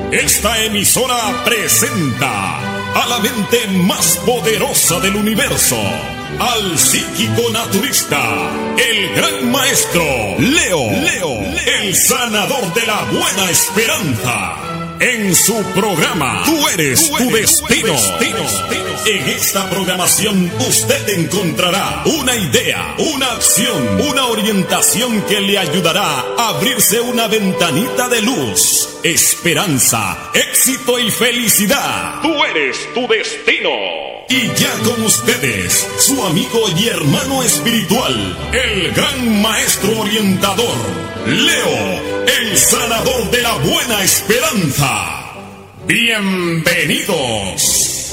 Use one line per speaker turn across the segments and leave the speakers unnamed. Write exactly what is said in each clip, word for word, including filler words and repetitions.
Esta emisora presenta a la mente más poderosa del universo, al psíquico naturista, el gran maestro Leo, Leo, el sanador de la buena esperanza. En su programa, Tú eres, Tú eres tu, destino. tu destino. En esta programación usted encontrará una idea, una acción, una orientación que le ayudará a abrirse una ventanita de luz, esperanza, éxito y felicidad. Tú eres tu destino. Y ya con ustedes, su amigo y hermano espiritual, el gran maestro orientador, Leo, el sanador de la buena esperanza. Bienvenidos.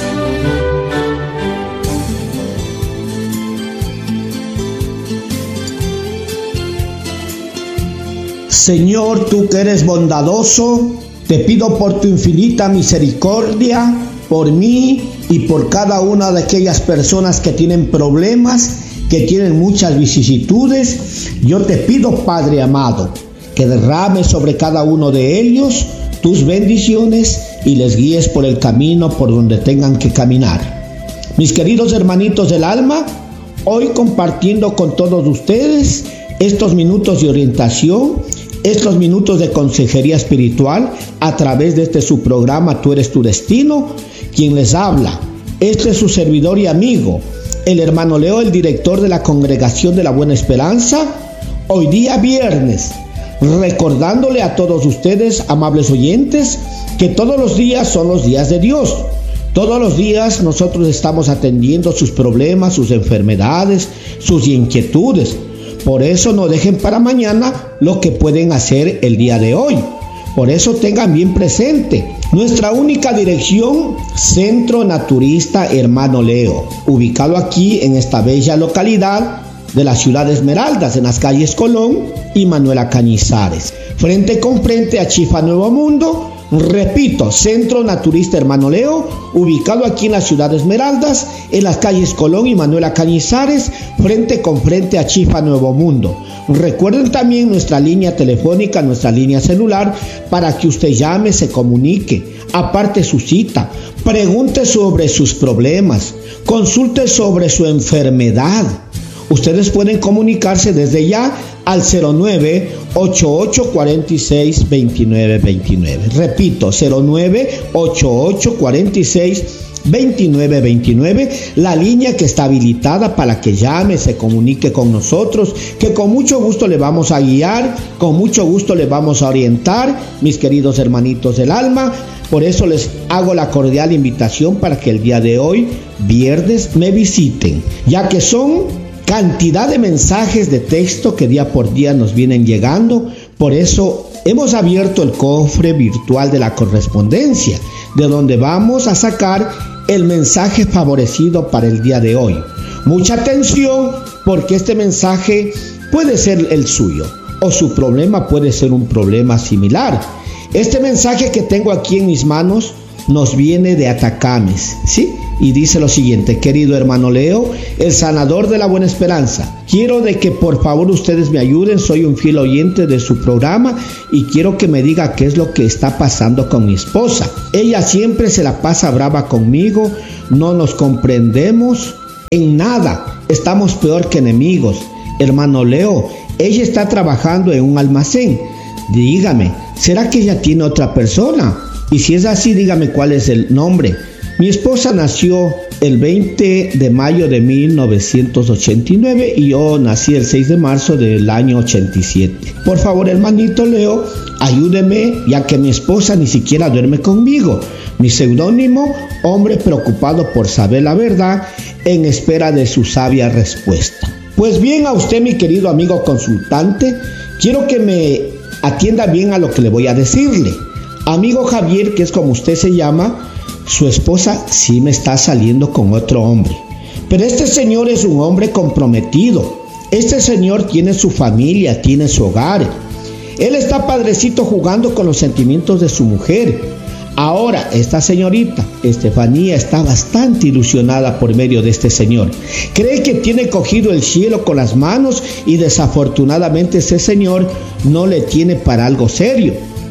Señor, tú que eres bondadoso, te pido por tu infinita misericordia, por mí y por cada una de aquellas personas que tienen problemas, que tienen muchas vicisitudes. Yo te pido, Padre amado, que derrames sobre cada uno de ellos tus bendiciones y les guíes por el camino por donde tengan que caminar. Mis queridos hermanitos del alma, hoy compartiendo con todos ustedes estos minutos de orientación, estos minutos de consejería espiritual a través de este su programa Tú eres tu destino. Quien les habla, este es su servidor y amigo, el hermano Leo, el director de la Congregación de la Buena Esperanza. Hoy día viernes, recordándole a todos ustedes, amables oyentes, que todos los días son los días de Dios. Todos los días nosotros estamos atendiendo sus problemas, sus enfermedades, sus inquietudes. Por eso no dejen para mañana lo que pueden hacer el día de hoy. Por eso tengan bien presente nuestra única dirección, Centro Naturista Hermano Leo, ubicado aquí en esta bella localidad de la ciudad de Esmeraldas, en las calles Colón y Manuela Cañizares, frente con frente a Chifa Nuevo Mundo. Repito, Centro Naturista Hermano Leo, ubicado aquí en la ciudad de Esmeraldas, en las calles Colón y Manuela Cañizares, frente con frente a Chifa Nuevo Mundo. Recuerden también nuestra línea telefónica, nuestra línea celular, para que usted llame, se comunique, aparte su cita, pregunte sobre sus problemas, consulte sobre su enfermedad. Ustedes pueden comunicarse desde ya al cero nueve, ochenta y ocho, cuarenta y seis, veintinueve veintinueve. Repito, cero nueve, ochenta y ocho, cuarenta y seis, veintinueve veintinueve, la línea que está habilitada para que llame, se comunique con nosotros, que con mucho gusto le vamos a guiar, con mucho gusto le vamos a orientar, mis queridos hermanitos del alma. Por eso les hago la cordial invitación para que el día de hoy, viernes, me visiten, ya que son cantidad de mensajes de texto que día por día nos vienen llegando. Por eso hemos abierto el cofre virtual de la correspondencia, de donde vamos a sacar el mensaje favorecido para el día de hoy. Mucha atención, porque este mensaje puede ser el suyo, o su problema puede ser un problema similar. Este mensaje que tengo aquí en mis manos nos viene de Atacames, ¿sí? Y dice lo siguiente: querido hermano Leo, el sanador de la buena esperanza, quiero de que por favor ustedes me ayuden, soy un fiel oyente de su programa y quiero que me diga qué es lo que está pasando con mi esposa. Ella siempre se la pasa brava conmigo, no nos comprendemos en nada, estamos peor que enemigos. Hermano Leo, ella está trabajando en un almacén, dígame, ¿será que ella tiene otra persona? Y si es así, dígame cuál es el nombre. Mi esposa nació el veinte de mayo de mil novecientos ochenta y nueve y yo nací el seis de marzo del año ochenta y siete. Por favor, hermanito Leo, ayúdeme, ya que mi esposa ni siquiera duerme conmigo. Mi seudónimo, hombre preocupado por saber la verdad, en espera de su sabia respuesta. Pues bien, a usted, mi querido amigo consultante, quiero que me atienda bien a lo que le voy a decirle. Amigo Javier, que es como usted se llama, su esposa sí me está saliendo con otro hombre. Pero este señor es un hombre comprometido. Este señor tiene su familia, tiene su hogar. Él está padrecito jugando con los sentimientos de su mujer. Ahora, esta señorita, Estefanía, está bastante ilusionada por medio de este señor. Cree que tiene cogido el cielo con las manos y desafortunadamente ese señor no le tiene para algo serio.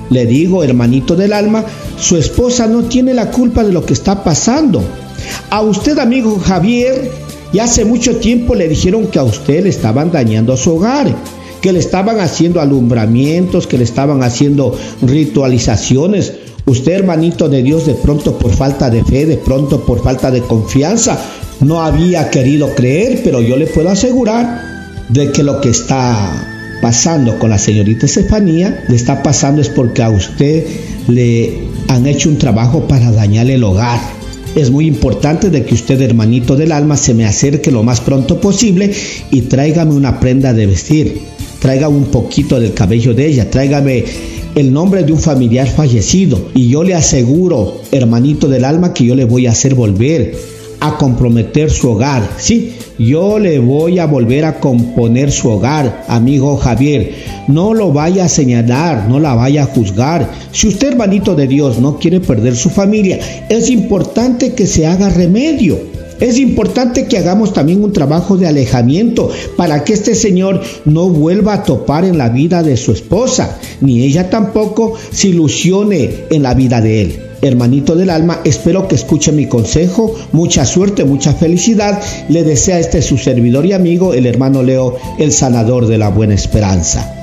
Le digo, hermanito del alma, su esposa no tiene la culpa de lo que está pasando. A usted, amigo Javier, ya hace mucho tiempo le dijeron que a usted le estaban dañando su hogar, que le estaban haciendo alumbramientos, que le estaban haciendo ritualizaciones. Usted, hermanito de Dios, de pronto por falta de fe, de pronto por falta de confianza, no había querido creer, pero yo le puedo asegurar de que lo que está pasando con la señorita Estefanía, le está pasando es porque a usted le han hecho un trabajo para dañarle el hogar. Es muy importante de que usted, hermanito del alma, se me acerque lo más pronto posible y tráigame una prenda de vestir, traiga un poquito del cabello de ella, tráigame el nombre de un familiar fallecido y yo le aseguro, hermanito del alma, que yo le voy a hacer volver a comprometer su hogar. Sí, yo le voy a volver a componer su hogar, amigo Javier. No lo vaya a señalar, no la vaya a juzgar. Si usted, hermanito de Dios, no quiere perder su familia, es importante que se haga remedio. Es importante que hagamos también un trabajo de alejamiento para que este señor no vuelva a topar en la vida de su esposa, ni ella tampoco se ilusione en la vida de él. Hermanito del alma, espero que escuche mi consejo. Mucha suerte, mucha felicidad. Le desea este su servidor y amigo, el hermano Leo, el sanador de la buena esperanza.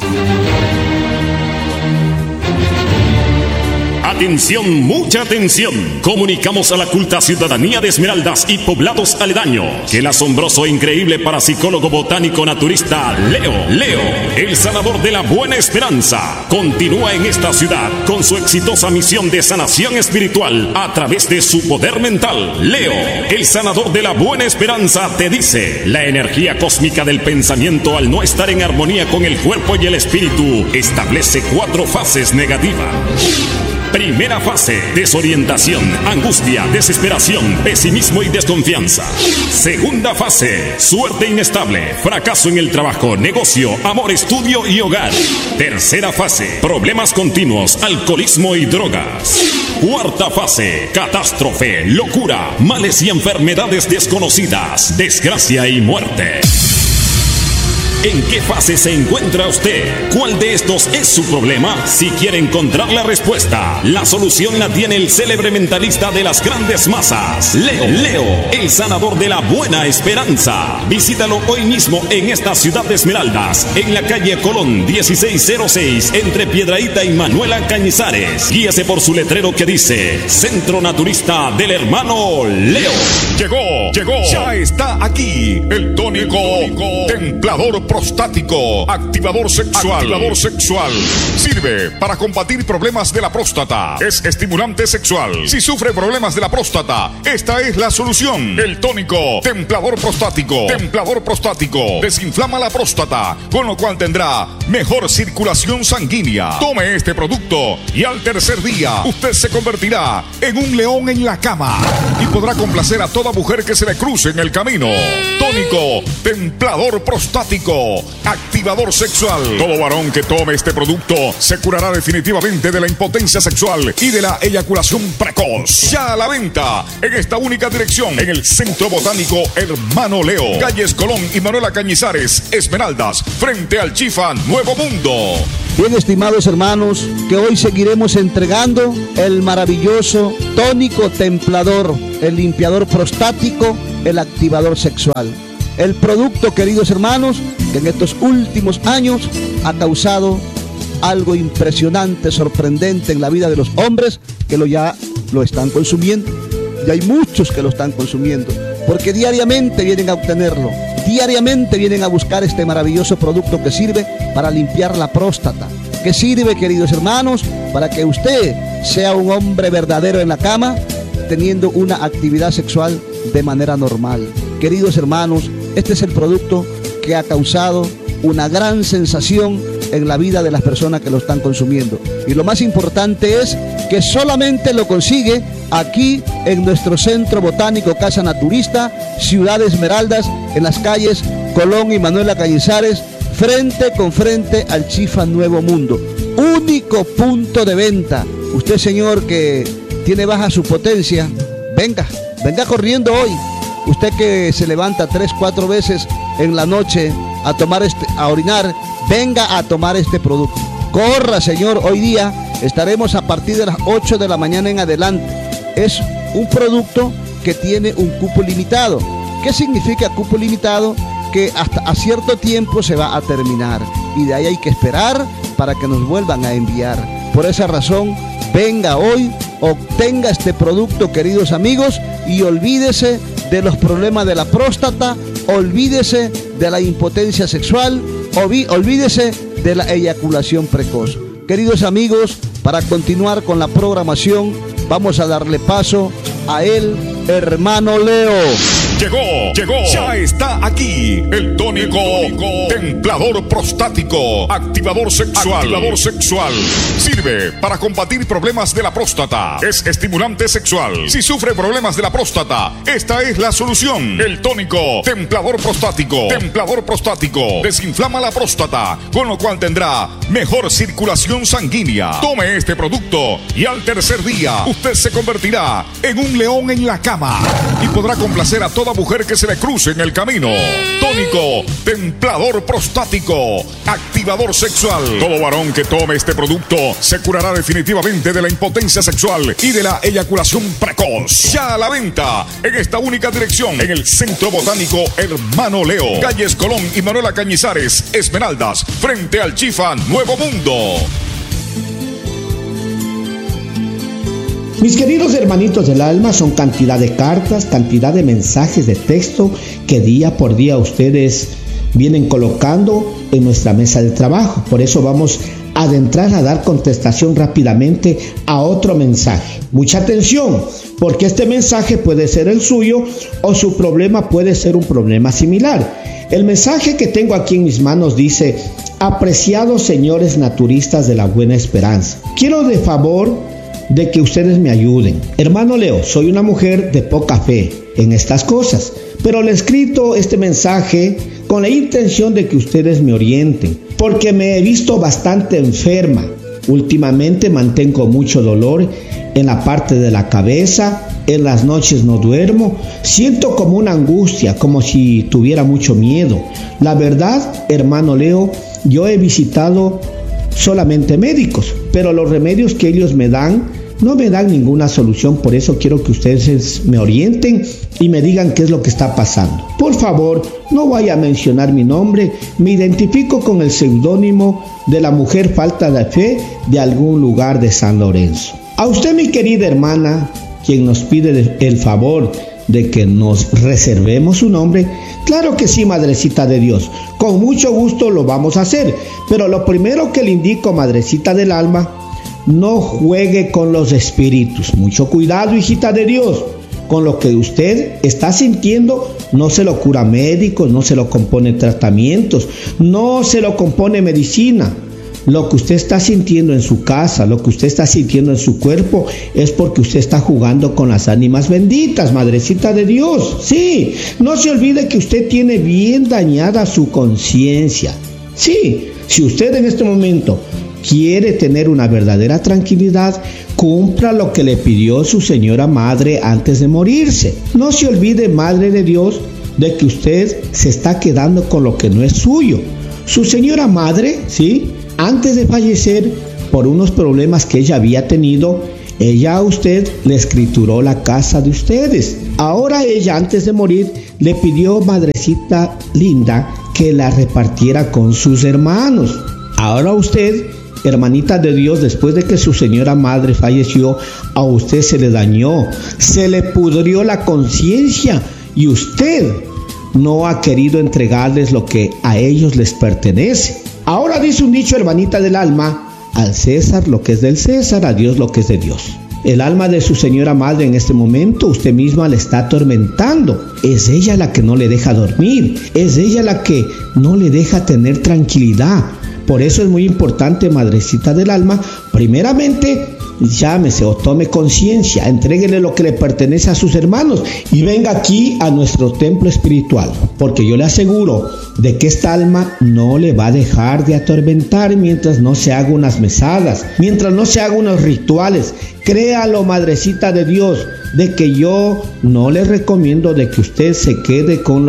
Atención, mucha atención. Comunicamos a la culta ciudadanía de Esmeraldas y poblados aledaños que el asombroso e increíble parapsicólogo botánico naturista Leo, Leo, el sanador de la buena esperanza, continúa en esta ciudad con su exitosa misión de sanación espiritual a través de su poder mental. Leo, el sanador de la buena esperanza, te dice: la energía cósmica del pensamiento, al no estar en armonía con el cuerpo y el espíritu, establece cuatro fases negativas. Primera fase: desorientación, angustia, desesperación, pesimismo y desconfianza. Segunda fase: suerte inestable, fracaso en el trabajo, negocio, amor, estudio y hogar. Tercera fase: problemas continuos, alcoholismo y drogas. Cuarta fase: catástrofe, locura, males y enfermedades desconocidas, desgracia y muerte. ¿En qué fase se encuentra usted? ¿Cuál de estos es su problema? Si quiere encontrar la respuesta, la solución la tiene el célebre mentalista de las grandes masas, Leo, Leo, el sanador de la buena esperanza. Visítalo hoy mismo en esta ciudad de Esmeraldas, en la calle Colón dieciséis cero seis, entre Piedrahíta y Manuela Cañizares. Guíese por su letrero que dice: Centro Naturista del Hermano Leo.
Llegó, llegó, ya está aquí el tónico, el tónico templador prostático, activador sexual, activador sexual. Sirve para combatir problemas de la próstata. Es estimulante sexual. Si sufre problemas de la próstata, esta es la solución. El tónico templador prostático. Templador prostático desinflama la próstata, con lo cual tendrá mejor circulación sanguínea. Tome este producto y al tercer día usted se convertirá en un león en la cama y podrá complacer a toda mujer que se le cruce en el camino. Tónico templador prostático, activador sexual. Todo varón que tome este producto se curará definitivamente de la impotencia sexual y de la eyaculación precoz. Ya a la venta en esta única dirección, en el Centro Botánico Hermano Leo, calles Colón y Manuela Cañizares, Esmeraldas, frente al Chifa Nuevo Mundo.
Bien, estimados hermanos, que hoy seguiremos entregando el maravilloso tónico templador, el limpiador prostático, el activador sexual. El producto, queridos hermanos, que en estos últimos años ha causado algo impresionante, sorprendente en la vida de los hombres que lo ya lo están consumiendo. Y hay muchos que lo están consumiendo, porque diariamente vienen a obtenerlo, diariamente vienen a buscar este maravilloso producto que sirve para limpiar la próstata, que sirve, queridos hermanos, para que usted sea un hombre verdadero en la cama, teniendo una actividad sexual de manera normal. Queridos hermanos, este es el producto que ha causado una gran sensación en la vida de las personas que lo están consumiendo. Y lo más importante es que solamente lo consigue aquí en nuestro Centro Botánico Casa Naturista, Ciudad de Esmeraldas, en las calles Colón y Manuela Cañizares, frente con frente al Chifa Nuevo Mundo. Único punto de venta. Usted, señor, que tiene baja su potencia, venga, venga corriendo hoy. Usted que se levanta tres, cuatro veces en la noche a tomar este, a orinar, venga a tomar este producto. Corra, señor, hoy día Estaremos a partir de las ocho de la mañana en adelante. Es un producto que tiene un cupo limitado. ¿Qué significa cupo limitado? Que hasta a cierto tiempo se va a terminar y de ahí hay que esperar para que nos vuelvan a enviar. Por esa razón, venga hoy, obtenga este producto, queridos amigos, y olvídese de los problemas de la próstata, olvídese de la impotencia sexual, olvídese de la eyaculación precoz. Queridos amigos, para continuar con la programación, vamos a darle paso a él, hermano Leo.
Llegó, llegó, ya está aquí el tónico, tónico templador prostático, activador sexual, activador sexual. Sirve para combatir problemas de la próstata. Es estimulante sexual. Si sufre problemas de la próstata, esta es la solución. El tónico templador prostático, templador prostático, desinflama la próstata, con lo cual tendrá mejor circulación sanguínea. Tome este producto y al tercer día usted se convertirá en un león en la cama y podrá complacer a toda mujer que se le cruce en el camino. Tónico templador prostático, activador sexual. Todo varón que tome este producto se curará definitivamente de la impotencia sexual y de la eyaculación precoz. Ya a la venta en esta única dirección, en el Centro Botánico Hermano Leo, calles Colón y Manuela Cañizares, Esmeraldas, frente al Chifa Nuevo Mundo.
Mis queridos hermanitos del alma, son cantidad de cartas, cantidad de mensajes de texto que día por día ustedes vienen colocando en nuestra mesa de trabajo. Por eso vamos a adentrar a dar contestación rápidamente a otro mensaje. Mucha atención, porque este mensaje puede ser el suyo o su problema puede ser un problema similar. El mensaje que tengo aquí en mis manos dice: apreciados señores naturistas de la Buena Esperanza, quiero de favor de que ustedes me ayuden. Hermano Leo, soy una mujer de poca fe en estas cosas, pero le he escrito este mensaje con la intención de que ustedes me orienten, porque me he visto bastante enferma. Últimamente mantengo mucho dolor en la parte de la cabeza, en las noches no duermo, siento como una angustia, como si tuviera mucho miedo. La verdad, hermano Leo, yo he visitado solamente médicos, pero los remedios que ellos me dan no me dan ninguna solución. Por eso quiero que ustedes me orienten y me digan qué es lo que está pasando. Por favor, no vaya a mencionar mi nombre. Me identifico con el seudónimo de la mujer falta de fe de algún lugar de San Lorenzo. A usted, mi querida hermana, quien nos pide el favor de que nos reservemos su nombre, claro que sí, madrecita de Dios, con mucho gusto lo vamos a hacer. Pero lo primero que le indico, madrecita del alma, no juegue con los espíritus. Mucho cuidado, hijita de Dios. Con lo que usted está sintiendo, no se lo cura médicos, no se lo compone tratamientos, no se lo compone medicina. Lo que usted está sintiendo en su casa, lo que usted está sintiendo en su cuerpo, es porque usted está jugando con las ánimas benditas, madrecita de Dios. Sí, no se olvide que usted tiene bien dañada su conciencia. Sí, si usted en este momento quiere tener una verdadera tranquilidad, cumpla lo que le pidió su señora madre antes de morirse. No se olvide, madre de Dios, de que usted se está quedando con lo que no es suyo. Su señora madre, ¿sí?, antes de fallecer, por unos problemas que ella había tenido, ella a usted le escrituró la casa de ustedes. Ahora ella, antes de morir, le pidió, madrecita linda, que la repartiera con sus hermanos. Ahora usted, hermanita de Dios, después de que su señora madre falleció, a usted se le dañó, se le pudrió la conciencia y usted no ha querido entregarles lo que a ellos les pertenece. Ahora dice un dicho, hermanita del alma: al César lo que es del César, a Dios lo que es de Dios. El alma de su señora madre en este momento usted misma le está atormentando. Es ella la que no le deja dormir, es ella la que no le deja tener tranquilidad. Por eso es muy importante, madrecita del alma, primeramente llámese o tome conciencia, entréguele lo que le pertenece a sus hermanos y venga aquí a nuestro templo espiritual, porque yo le aseguro de que esta alma no le va a dejar de atormentar mientras no se haga unas mesadas, mientras no se haga unos rituales. Créalo, madrecita de Dios, de que yo no le recomiendo de que usted se quede con lo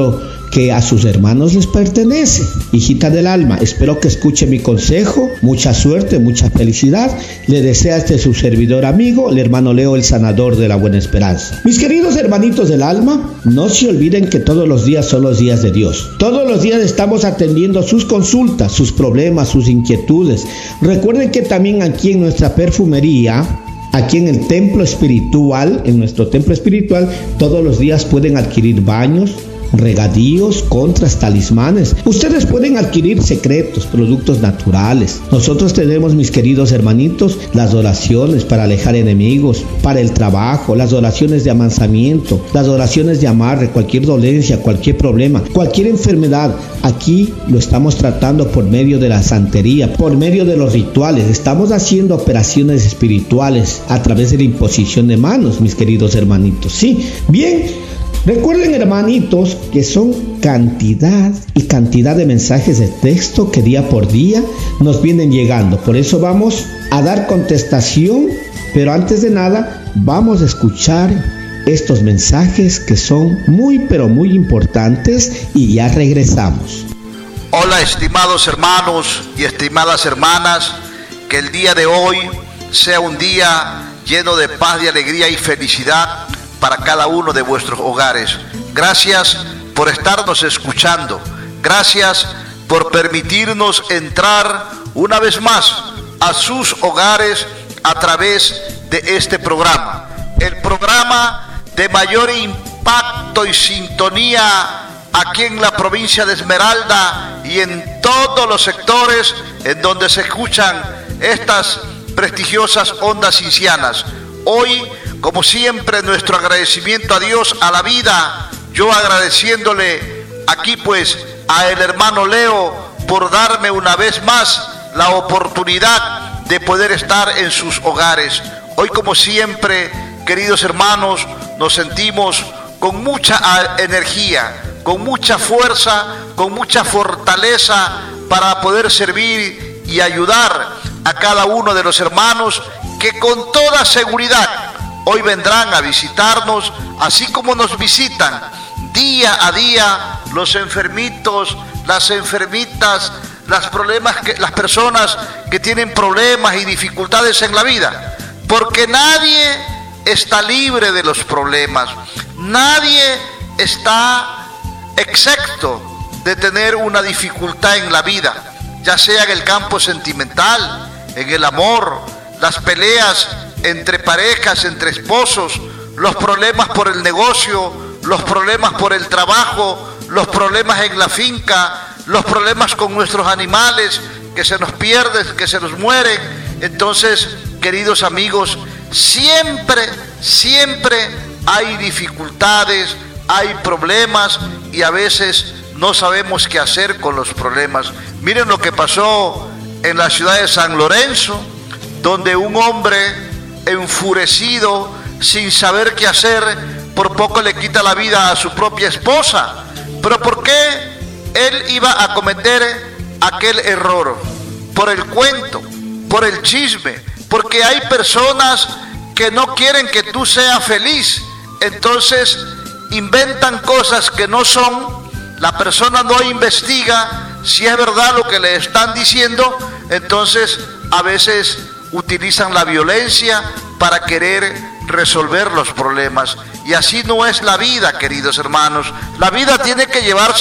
que a sus hermanos les pertenece. Hijita del alma, espero que escuche mi consejo. Mucha suerte, mucha felicidad. Le desea este su servidor amigo, el hermano Leo, el sanador de la buena esperanza. Mis queridos hermanitos del alma, no se olviden que todos los días son los días de Dios. Todos los días estamos atendiendo sus consultas, sus problemas, sus inquietudes. Recuerden que también aquí en nuestra perfumería, aquí en el templo espiritual, en nuestro templo espiritual, todos los días pueden adquirir baños, regadíos, contras, talismanes. Ustedes pueden adquirir secretos, productos naturales. Nosotros tenemos, mis queridos hermanitos, las oraciones para alejar enemigos, para el trabajo, las oraciones de amansamiento, las oraciones de amarre, cualquier dolencia, cualquier problema, cualquier enfermedad. Aquí lo estamos tratando por medio de la santería, por medio de los rituales. Estamos haciendo operaciones espirituales a través de la imposición de manos, mis queridos hermanitos. Sí, bien. Recuerden, hermanitos, que son cantidad y cantidad de mensajes de texto que día por día nos vienen llegando. Por eso vamos a dar contestación, pero antes de nada vamos a escuchar estos mensajes que son muy pero muy importantes y ya regresamos.
Hola, estimados hermanos y estimadas hermanas, que el día de hoy sea un día lleno de paz, de alegría y felicidad para cada uno de vuestros hogares. Gracias por estarnos escuchando. Gracias por permitirnos entrar una vez más a sus hogares a través de este programa. El programa de mayor impacto y sintonía aquí en la provincia de Esmeralda y en todos los sectores en donde se escuchan estas prestigiosas ondas incianas. Hoy, como siempre, nuestro agradecimiento a Dios, a la vida, yo agradeciéndole aquí pues a el hermano Leo por darme una vez más la oportunidad de poder estar en sus hogares. Hoy, como siempre, queridos hermanos, nos sentimos con mucha energía, con mucha fuerza, con mucha fortaleza para poder servir y ayudar a cada uno de los hermanos que con toda seguridad hoy vendrán a visitarnos, así como nos visitan día a día los enfermitos, las enfermitas, las problemas que, las personas que tienen problemas y dificultades en la vida, porque nadie está libre de los problemas, nadie está exento de tener una dificultad en la vida, ya sea en el campo sentimental, en el amor, las peleas entre parejas, entre esposos, los problemas por el negocio, los problemas por el trabajo, los problemas en la finca, los problemas con nuestros animales, que se nos pierden, que se nos mueren. Entonces, queridos amigos, siempre, siempre hay dificultades, hay problemas y a veces no sabemos qué hacer con los problemas. Miren lo que pasó en la ciudad de San Lorenzo, donde un hombre enfurecido, sin saber qué hacer, por poco le quita la vida a su propia esposa. ¿Pero por qué él iba a cometer aquel error? Por el cuento, por el chisme, porque hay personas que no quieren que tú seas feliz, entonces inventan cosas que no son, la persona no investiga si es verdad lo que le están diciendo, entonces a veces utilizan la violencia para querer resolver los problemas. Y así no es la vida, queridos hermanos. La vida tiene que llevarse